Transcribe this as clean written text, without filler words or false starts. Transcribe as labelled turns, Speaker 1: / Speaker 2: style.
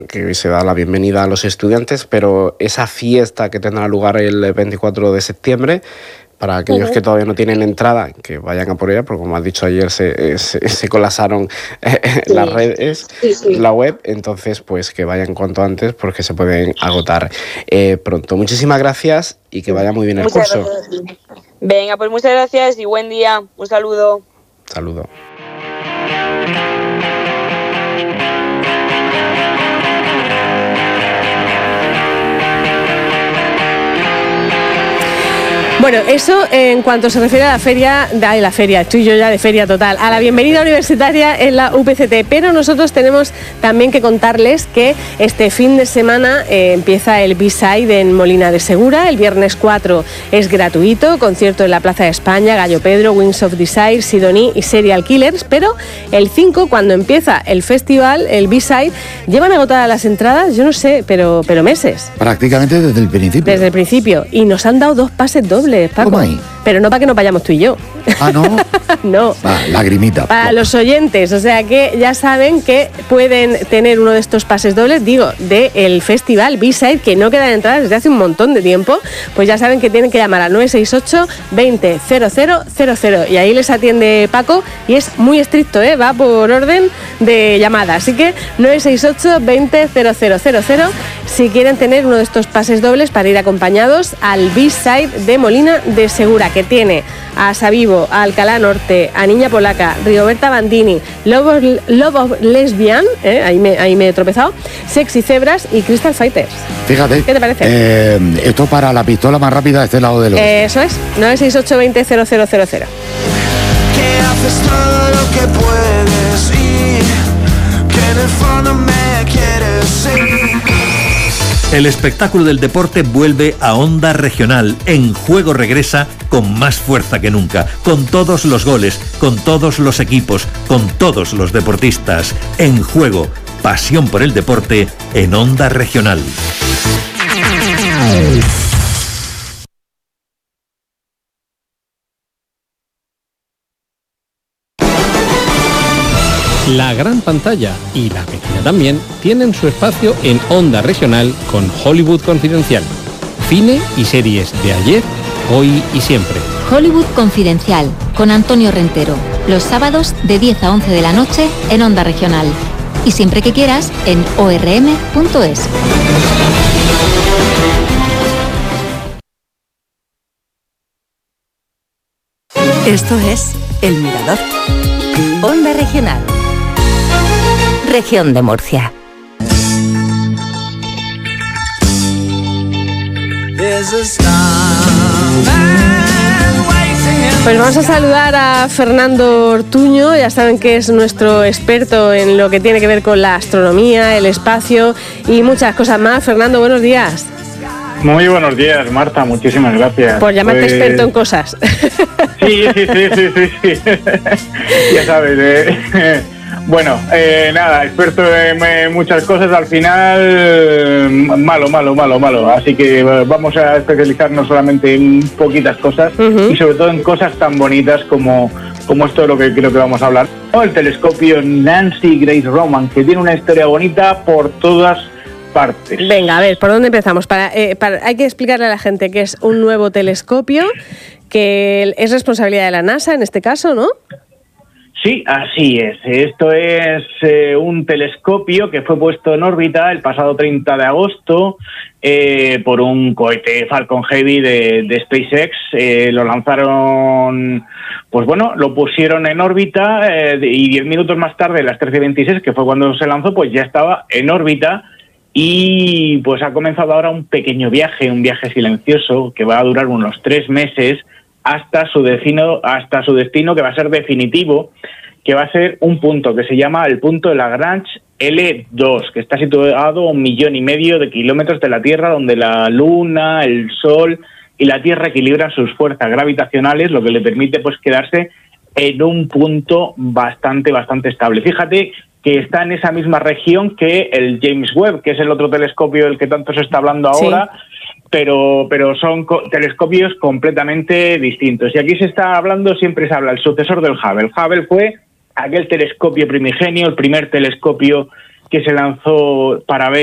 Speaker 1: que hoy se da la bienvenida a los estudiantes, pero esa fiesta que tendrá lugar el 24 de septiembre, para aquellos que todavía no tienen entrada, que vayan a por ella, porque como has dicho ayer, se colapsaron las redes, la web, entonces pues que vayan cuanto antes porque se pueden agotar pronto. Muchísimas gracias y que vaya muy bien el curso.
Speaker 2: Gracias. Venga, pues muchas gracias y buen día. Un saludo.
Speaker 1: Saludo.
Speaker 3: Bueno, eso en cuanto se refiere a la feria, estoy yo ya de feria total, a la bienvenida universitaria en la UPCT, pero nosotros tenemos también que contarles que este fin de semana empieza el B-Side en Molina de Segura, el viernes 4 es gratuito, concierto en la Plaza de España, Gallo Pedro, Wings of Desire, Sidoní y Serial Killers, pero el 5, cuando empieza el festival, el B-Side, llevan agotadas las entradas, yo no sé, pero meses.
Speaker 4: Prácticamente desde el principio.
Speaker 3: Desde el principio, y nos han dado 2 pases dobles. Paco.
Speaker 4: ¿Cómo ahí?
Speaker 3: Pero no para que nos vayamos tú y yo.
Speaker 4: Ah, ¿no?
Speaker 3: No.
Speaker 4: Lagrimita.
Speaker 3: Para los oyentes, o sea que ya saben que pueden tener uno de estos pases dobles, digo, del festival B-Side, que no quedan entradas desde hace un montón de tiempo, pues ya saben que tienen que llamar al 968 20 0000 y ahí les atiende Paco y es muy estricto, va por orden de llamada, así que 968 20 0000 si quieren tener uno de estos pases dobles para ir acompañados al B-Side de Molina de Segura, que tiene a Savivo, a Alcalá Norte, a Niña Polaca, Rigoberta Bandini, Love of Lesbian, ahí me he tropezado, Sexy Zebras y Crystal Fighters.
Speaker 4: Fíjate.
Speaker 3: ¿Qué te parece?
Speaker 4: Esto para la pistola más rápida de este lado del oeste.
Speaker 3: Eso es, 968 20 0000.
Speaker 5: Que haces todo lo que puedes y que en el fondo me quieres ser.
Speaker 6: El espectáculo del deporte vuelve a Onda Regional. En Juego regresa con más fuerza que nunca, con todos los goles, con todos los equipos, con todos los deportistas. En Juego, pasión por el deporte en Onda Regional.
Speaker 7: La gran pantalla y la pequeña también tienen su espacio en Onda Regional con Hollywood Confidencial. Cine y series de ayer, hoy y siempre.
Speaker 8: Hollywood Confidencial con Antonio Rentero. Los sábados de 10 a 11 de la noche en Onda Regional. Y siempre que quieras en orm.es.
Speaker 9: Esto es El Mirador. Onda Regional. Región de Murcia.
Speaker 3: Pues vamos a saludar a Fernando Ortuño, ya saben que es nuestro experto en lo que tiene que ver con la astronomía, el espacio y muchas cosas más. Fernando, buenos días.
Speaker 10: Muy buenos días, Marta, muchísimas gracias.
Speaker 3: Por llamarte experto en cosas.
Speaker 10: Sí. Ya sabes, bueno, nada, experto en muchas cosas, al final malo. Así que vamos a especializarnos solamente en poquitas cosas y sobre todo en cosas tan bonitas como esto de lo que creo que vamos a hablar. El telescopio Nancy Grace Roman, que tiene una historia bonita por todas partes.
Speaker 3: Venga, a ver, ¿por dónde empezamos? Hay que explicarle a la gente que es un nuevo telescopio, que es responsabilidad de la NASA en este caso, ¿no?
Speaker 10: Sí, así es. Esto es un telescopio que fue puesto en órbita el pasado 30 de agosto por un cohete Falcon Heavy de SpaceX. Lo lanzaron, pues bueno, lo pusieron en órbita y 10 minutos más tarde, a las 13:26, que fue cuando se lanzó, pues ya estaba en órbita. Y pues ha comenzado ahora un pequeño viaje, un viaje silencioso que va a durar unos 3 meses hasta su destino, que va a ser definitivo, que va a ser un punto que se llama el punto de Lagrange L2, que está situado a 1,5 millones de kilómetros de la Tierra, donde la Luna, el Sol y la Tierra equilibran sus fuerzas gravitacionales, lo que le permite pues quedarse en un punto bastante estable. Fíjate que está en esa misma región que el James Webb, que es el otro telescopio del que tanto se está hablando ahora, sí. pero son telescopios completamente distintos. Y aquí se está hablando, siempre se habla, el sucesor del Hubble. Hubble fue aquel telescopio primigenio, el primer telescopio que se lanzó para ver